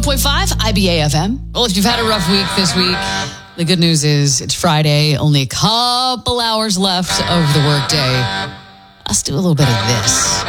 101.5 IBA FM. Well, if you've had a rough week this week, the good news is it's Friday, only a couple hours left of the workday. Let's do a little bit of this.